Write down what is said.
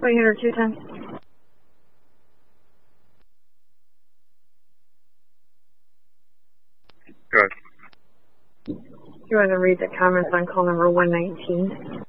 2000 210. Good. You want to read the comments on call number 119?